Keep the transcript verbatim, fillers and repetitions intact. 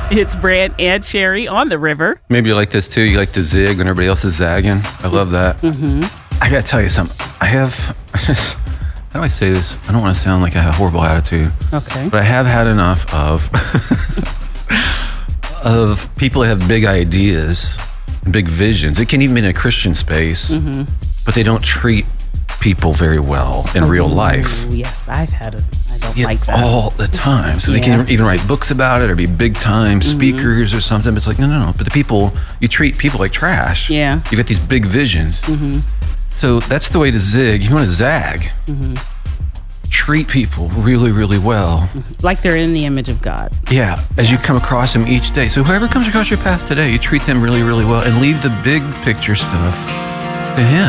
It's Brant and Sherry on the river. Maybe you like this too. You like to zig when everybody else is zagging. I love that. Mm-hmm. I got to tell you something. I have, how do I say this? I don't want to sound like I have a horrible attitude. Okay. But I have had enough of, of people that have big ideas, big visions. It can even be in a Christian space, mm-hmm. but they don't treat people very well in oh, real life. Yes, I've had it. I don't yeah, like that. All the time. So yeah. they can even write books about it or be big time mm-hmm. speakers or something. But it's like, no, no, no. But the people, you treat people like trash. Yeah. You got these big visions. Mm-hmm. So that's the way to zig. You want to zag. Mm-hmm. Treat people really, really well. Like they're in the image of God. Yeah, as yeah. you come across them each day. So whoever comes across your path today, you treat them really, really well and leave the big picture stuff to him.